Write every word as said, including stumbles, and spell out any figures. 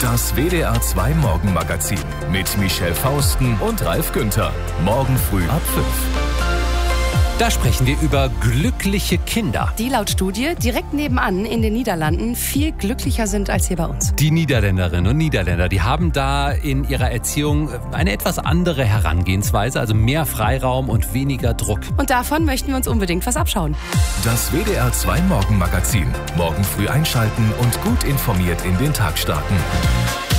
Das W D R zwei Morgenmagazin mit Michelle Fausten und Ralf Günther. Morgen früh ab fünf. Da sprechen wir über glückliche Kinder. Die laut Studie direkt nebenan in den Niederlanden viel glücklicher sind als hier bei uns. Die Niederländerinnen und Niederländer, die haben da in ihrer Erziehung eine etwas andere Herangehensweise, also mehr Freiraum und weniger Druck. Und davon möchten wir uns unbedingt was abschauen. Das W D R zwei Morgenmagazin. Morgen früh einschalten und gut informiert in den Tag starten.